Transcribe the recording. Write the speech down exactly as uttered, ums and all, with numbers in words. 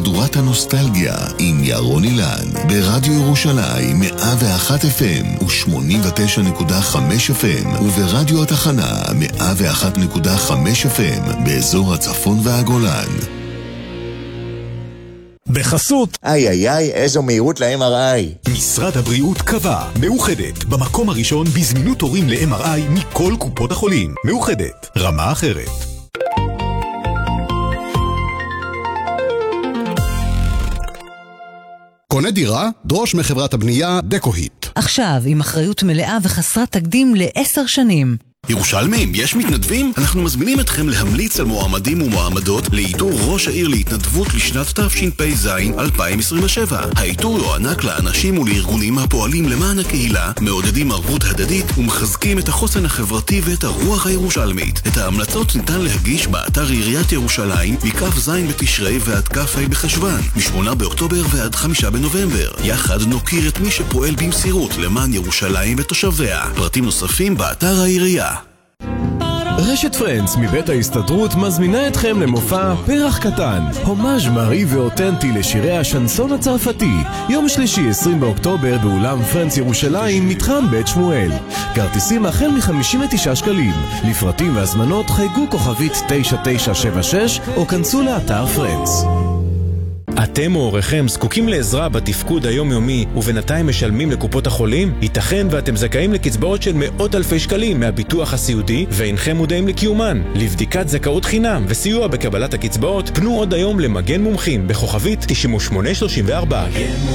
מהדורת הנוסטלגיה עם ירון אילן ברדיו ירושלים מאה ואחת אף אם ו-שמונים ותשע נקודה חמש אף אם וברדיו התחנה מאה ואחת נקודה חמש אף אם באזור הצפון והגולן. בחסות איי איי איי, איזו מהירות ל-אם אר איי. משרד הבריאות קבע מאוחדת במקום הראשון בזמינות תורים ל-אם אר איי מכל קופות החולים. מאוחדת, רמה אחרת. קונה דירה? דרוש מחברת הבנייה דקוהיט. עכשיו עם אחריות מלאה וחסרת תקדים לעשר שנים. ירושלמים, יש מתנדבים? אנחנו מזמינים אתכם להמליץ על מועמדים ומועמדות לאיתור ראש העיר להתנדבות לשנת תשפ"ז אלפיים עשרים ושבע. האיתור יוענק לאנשים ולארגונים הפועלים למען הקהילה, מעודדים ערבות הדדית ומחזקים את החוסן החברתי ואת הרוח הירושלמית. את ההמלצות ניתן להגיש באתר עיריית ירושלים מכף זין בתשרי ועד כף ה' בחשוון, משמונה באוקטובר ועד חמישה בנובמבר. יחד נוקיר את מי שפועל במסירות למען ירושלים ותושביה. פרטים נוספים באתר העירייה. רשת פרנץ מבית ההסתדרות מזמינה אתכם למופע פרח קטן, הומאז' מרי ואותנטי לשירי השנסון הצרפתי, יום שלישי עשרים באוקטובר באולם פרנץ ירושלים, מתחם בית שמואל. כרטיסים החל מ-חמישים ותשעה שקלים. לפרטים והזמנות חייגו כוכבית תשע תשע שבע שש או כנסו לאתר פרנץ. אתם או הוריכם זקוקים לעזרה בתפקוד היומיומי ובינתיים משלמים לקופות החולים? ייתכן ואתם זכאים לקצבאות של מאות אלפי שקלים מהביטוח הסיעודי ואינכם מודעים לקיומן. לבדיקת זכאות חינם וסיוע בקבלת הקצבאות פנו עוד היום למגן מומחים בכוכבית תשעים ושמונה שלושים וארבע.